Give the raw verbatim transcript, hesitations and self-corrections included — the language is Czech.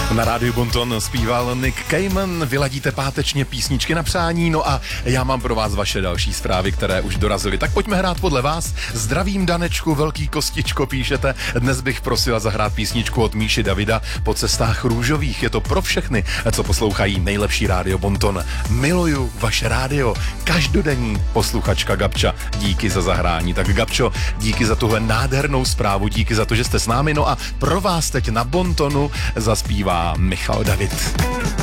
Na rádiu Bonton zpíval Nick Cayman, vyladíte pátečně písničky na přání, no a já mám pro vás vaše další zprávy, které už dorazily. Tak pojďme hrát podle vás. Zdravím Danečku, velký kostičko, píšete. Dnes bych prosila zahrát písničku od Míši Davida Po cestách růžových. Je to pro všechny, co poslouchají nejlepší rádio Bonton. Miluju vaše rádio. Každodenní posluchačka Gabča. Díky za zahrání. Tak Gabčo, díky za tuhle nádhernou zprávu, díky za to, že jste s námi. No a pro vás teď na Bontonu zaspívá Michal David.